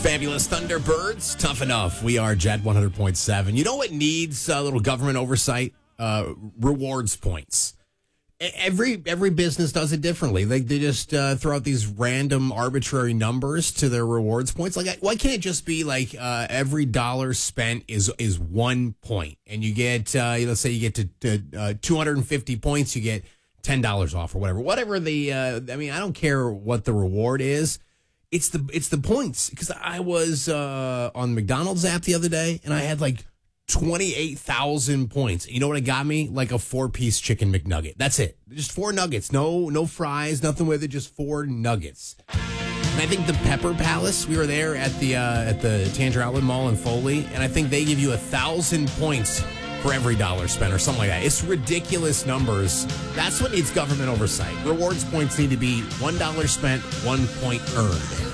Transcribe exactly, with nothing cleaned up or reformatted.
Fabulous Thunderbirds, tough enough. We are Jet one hundred point seven. You know what needs a little government oversight? Uh, rewards points. Every every business does it differently. They they just uh, throw out these random arbitrary numbers to their rewards points. Like, why can't it just be like uh, every dollar spent is is one point, and you get uh, let's say you get to, to uh, two hundred fifty points, you get ten dollars off or whatever. Whatever the uh, I mean, I don't care what the reward is. It's the it's the points, because I was uh, on McDonald's app the other day and I had like twenty-eight thousand points. You know what it got me? Like a four-piece chicken McNugget. That's it. Just four nuggets. No no fries, nothing with it, just four nuggets. And I think the Pepper Palace, we were there at the uh, at the Tanger Outlet Mall in Foley, and I think they give you a thousand points for every dollar spent or something like that. It's ridiculous numbers. That's what needs government oversight. Rewards points need to be one dollar spent, one point earned.